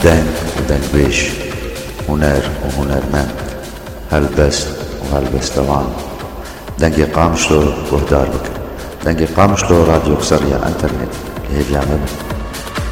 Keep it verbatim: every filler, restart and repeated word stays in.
دنگ ودنگ بيش، هنر وهنرمند، هلبست وهلبستوان. دنگ قامشلو بهدار بك، دنگ قامشلو راديو قصرية انترنت هي بيعمل